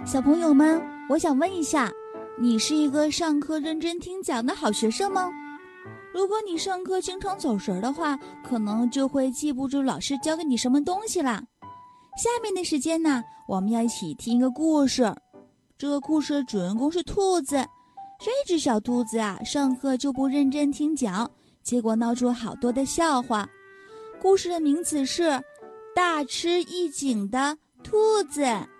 小朋友们，我想问一下，你是一个上课认真听讲的好学生吗？如果你上课经常走神的话，可能就会记不住老师教给你什么东西啦。下面的时间呢，我们要一起听一个故事。这个故事的主人公是兔子。这只小兔子啊，上课就不认真听讲，结果闹出好多的笑话。故事的名字是《大吃一惊的兔子》。